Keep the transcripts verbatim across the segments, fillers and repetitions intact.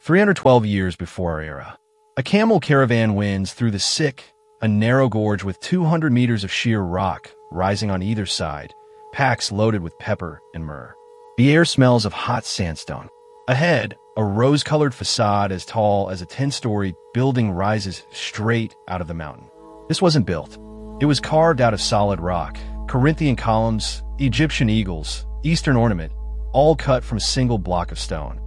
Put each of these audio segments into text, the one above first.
three hundred twelve years before our era. A camel caravan winds through the Sikh, a narrow gorge with two hundred meters of sheer rock rising on either side, packs loaded with pepper and myrrh. The air smells of hot sandstone. Ahead, a rose-colored facade as tall as a ten-story building rises straight out of the mountain. This wasn't built. It was carved out of solid rock. Corinthian columns, Egyptian eagles, Eastern ornament, all cut from a single block of stone.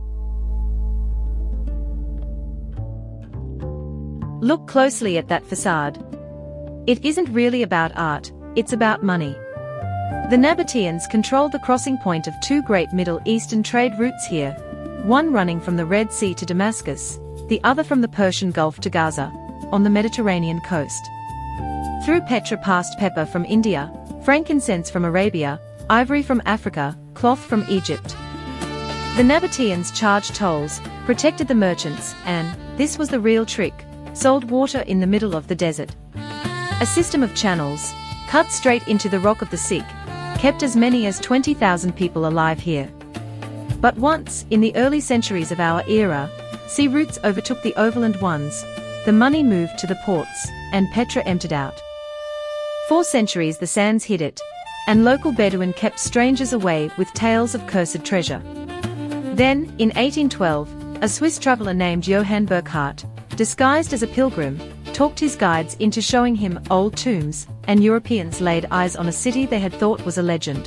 Look closely at that facade. It isn't really about art, it's about money. The Nabateans controlled the crossing point of two great Middle Eastern trade routes here, one running from the Red Sea to Damascus, the other from the Persian Gulf to Gaza, on the Mediterranean coast. Through Petra passed pepper from India, frankincense from Arabia, ivory from Africa, cloth from Egypt. The Nabateans charged tolls, protected the merchants, and, this was the real trick, sold water in the middle of the desert. A system of channels, cut straight into the rock of the Sikh, kept as many as twenty thousand people alive here. But once, in the early centuries of our era, sea routes overtook the overland ones, the money moved to the ports, and Petra emptied out. For centuries the sands hid it, and local Bedouin kept strangers away with tales of cursed treasure. Then, in eighteen twelve, a Swiss traveller named Johann Burckhardt, disguised as a pilgrim, talked his guides into showing him old tombs, and Europeans laid eyes on a city they had thought was a legend.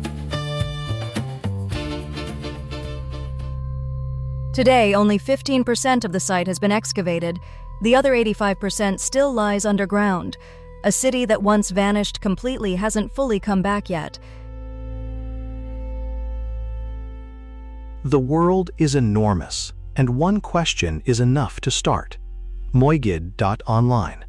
Today, only fifteen percent of the site has been excavated. The other eighty-five percent still lies underground. A city that once vanished completely hasn't fully come back yet. The world is enormous, and one question is enough to start. Moigid dot online